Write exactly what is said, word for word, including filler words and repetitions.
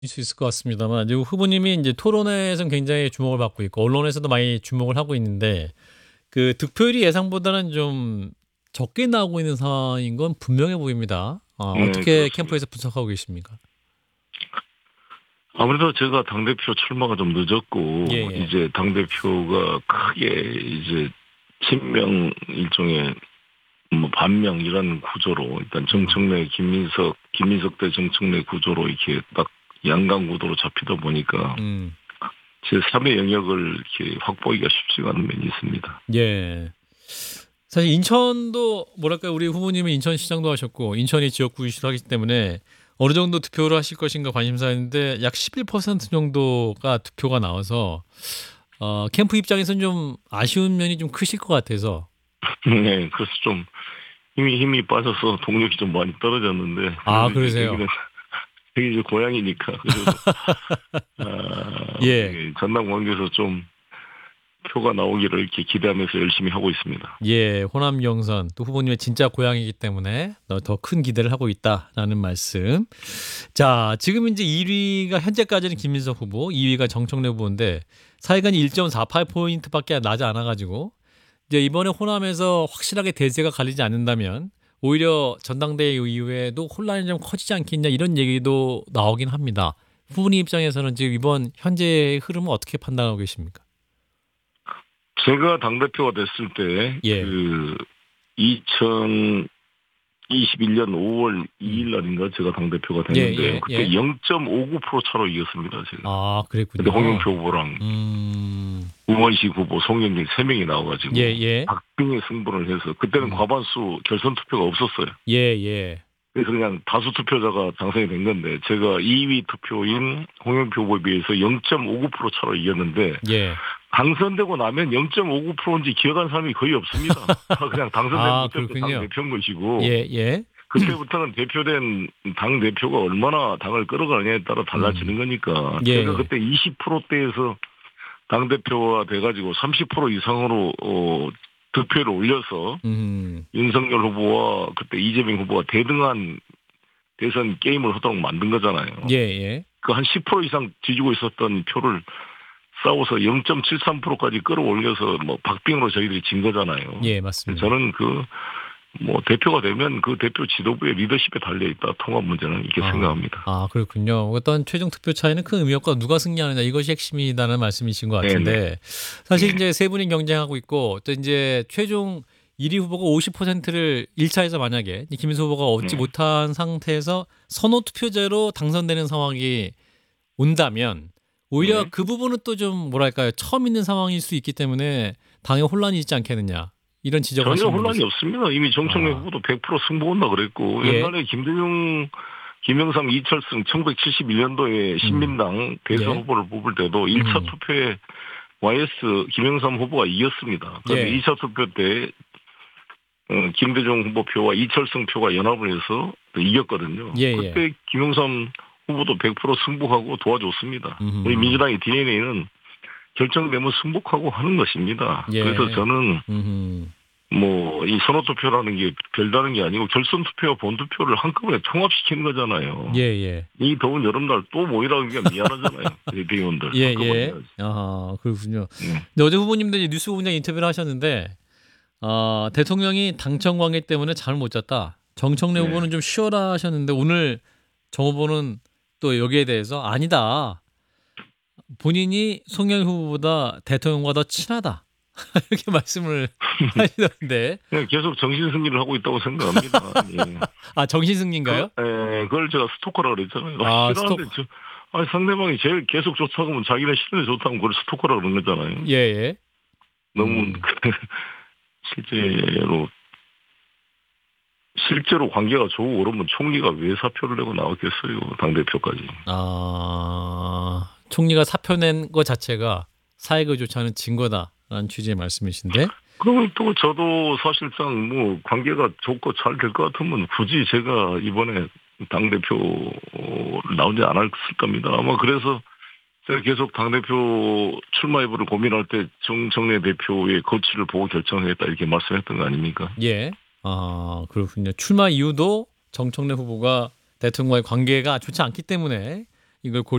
수 있을 것 같습니다만 이 후보님이 이제 토론회에서는 굉장히 주목을 받고 있고 언론에서도 많이 주목을 하고 있는데 그 득표율이 예상보다는 좀 적게 나오고 있는 상황인 건 분명해 보입니다. 아, 네, 어떻게 그렇습니다. 캠프에서 분석하고 계십니까? 아무래도 제가 당대표 출마가 좀 예, 늦었고, 예. 이제 당대표가 크게 이제 친명 일종의 뭐 반명 이런 구조로, 일단 음, 정청래, 김민석, 김민석 대 정청래 구조로 이렇게 딱 양강 구도로 잡히다 보니까 음, 제삼의 영역을 이렇게 확보하기가 쉽지가 않은 면이 있습니다. 예. 사실 인천도 뭐랄까 우리 후보님은 인천시장도 하셨고 인천이 지역구이시도 하기 때문에 어느 정도 득표를 하실 것인가 관심사였는데 약 십일 퍼센트 정도가 득표가 나와서 어, 캠프 입장에서는 좀 아쉬운 면이 좀 크실 것 같아서. 네, 그래서 좀 힘이 힘이 빠져서 동력이 좀 많이 떨어졌는데, 아, 그래도 이제 그러세요? 여기는 여기 이제 고향이니까 그래도 아, 예, 우리 전남 광주에서 좀 표가 나오기를 이렇게 기대하면서 열심히 하고 있습니다. 예, 호남 경선 또 후보님의 진짜 고향이기 때문에 더 큰 기대를 하고 있다라는 말씀. 자, 지금 이제 일 위가 현재까지는 김민석 후보, 이 위가 정청래 후보인데 사이간이 일 점 사팔 포인트밖에 나지 않아가지고 이제 이번에 호남에서 확실하게 대세가 갈리지 않는다면 오히려 전당대회 이후에도 혼란이 좀 커지지 않겠냐 이런 얘기도 나오긴 합니다. 후보님 입장에서는 지금 이번 현재의 흐름은 어떻게 판단하고 계십니까? 제가 당대표가 됐을 때 예, 그 이천이십일 년 오월 음, 이일 날인가 제가 당대표가 예, 됐는데요. 예, 그때 예. 영 점 오구 퍼센트 차로 이겼습니다, 제가. 아, 근데 그랬군요. 홍영표 후보랑 음, 우원식 후보, 송영길 세 명이 예, 나와가지고 예, 박빙의 승부를 해서 그때는 음, 과반수 결선 투표가 없었어요. 예, 예, 그래서 그냥 다수 투표자가 당선이 된 건데 제가 이 위 투표인 홍영표 후보에 비해서 영 점 오구 퍼센트 차로 이겼는데 예. 당선되고 나면 영 점 오구 퍼센트인지 기억하는 사람이 거의 없습니다. 다 그냥 당선된 아, 그때부터 당 그렇군요. 대표인 것이고 예, 예, 그때부터는 대표된 당 대표가 얼마나 당을 끌어가느냐에 따라 달라지는 음, 거니까 예, 제가 예, 그때 이십 퍼센트대에서 당 대표가 돼가지고 삼십 퍼센트 이상으로 어, 득표를 올려서 음, 윤석열 후보와 그때 이재명 후보가 대등한 대선 게임을 하도록 만든 예, 거잖아요. 예, 그 한 십 퍼센트 이상 뒤지고 있었던 표를 싸워서 영 점 칠삼 퍼센트까지 끌어올려서 뭐 박빙으로 저희들이 진 거잖아요. 예, 맞습니다. 저는 그 뭐 대표가 되면 그 대표 지도부의 리더십에 달려 있다. 통합 문제는 이렇게 아, 생각합니다. 아, 그렇군요. 어떤 최종 투표 차이는 큰 의미 없고 누가 승리하느냐 이것이 핵심이다는 말씀이신 것 네네. 같은데 사실 네. 이제 세 분이 경쟁하고 있고 또 이제 최종 일 위 후보가 오십 퍼센트를 일 차에서 만약에 김인수 후보가 얻지 네. 못한 상태에서 선호 투표제로 당선되는 상황이 온다면 오히려 네. 그 부분은 또 좀 뭐랄까요 처음 있는 상황일 수 있기 때문에 당에 혼란이 있지 않겠느냐 이런 지적을 전혀 하시는 분도 혼란이 있어요. 없습니다. 이미 정청래 아, 후보도 백 퍼센트 승부 온다 그랬고 예, 옛날에 김대중, 김영삼, 이철승 천구백칠십일 년도에 음, 신민당 대선 예, 후보를 뽑을 때도 일 차 음, 투표에 와이에스 김영삼 후보가 이겼습니다. 그런데 예, 이 차 투표 때 어, 김대중 후보 표와 이철승 표가 연합을 해서 이겼거든요. 예, 예, 그때 김영삼 후보도 백 퍼센트 승복하고 도와줬습니다. 우리 음, 민주당의 디엔에이는 결정되면 승복하고 하는 것입니다. 그래서 예, 저는 음, 뭐 이 선호투표라는 게 별다른 게 아니고 결선투표와 본투표를 한꺼번에 통합시키는 거잖아요. 예, 예, 이 더운 여름날 또 모이라고 하기가 미안하잖아요. 대의원들 예, 한꺼번에 예, 해야지. 아, 그렇군요. 네. 근데 어제 후보님들이 뉴스공장 인터뷰를 하셨는데 어, 대통령이 당청 관계 때문에 잠을 못 잤다. 정청래 네. 후보는 좀 쉬어라 하셨는데 오늘 정 후보는 또 여기에 대해서 아니다. 본인이 송영 후보보다 대통령과 더 친하다. 이렇게 말씀을 하시던데. 그냥 계속 정신승리를 하고 있다고 생각합니다. 예. 아, 그, 정신승리인가요? 에, 그걸 제가 스토커라 그랬잖아요. 아, 아, 스톱. 싫어하는데, 저, 아니, 상대방이 제일 계속 좋다고 하면 자기네 싫은데 좋다고 그걸 스토커라 그런 거잖아요. 예, 예. 너무, 음. 실제로, 실제로 관계가 좋고 그러면 총리가 왜 사표를 내고 나왔겠어요. 당대표까지. 아, 총리가 사표 낸 것 자체가 사익을 좋지 않은 증거다라는 취지의 말씀이신데. 그러면 또 저도 사실상 뭐 관계가 좋고 잘 될 것 같으면 굳이 제가 이번에 당대표 나오지 않았을 겁니다. 아마 그래서 제가 계속 당대표 출마 여부를 고민할 때 정청래 대표의 거취를 보고 결정하겠다 이렇게 말씀했던 거 아닙니까? 예. 아, 그렇군요. 출마 이유도 정청래 후보가 대통령과의 관계가 좋지 않기 때문에 이걸 고